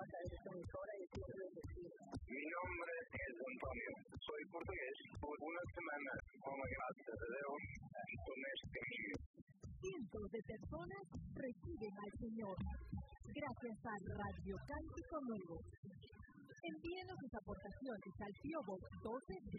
a esta emisora y siempre bendecido. Mi nombre es Antonio, soy portugués. Por una semana, con la gracia de Dios, tomé este camino. Cientos de personas reciben al Señor gracias a Radio Cántico Nuevo. Envíenos sus aportaciones al P.O. Box 12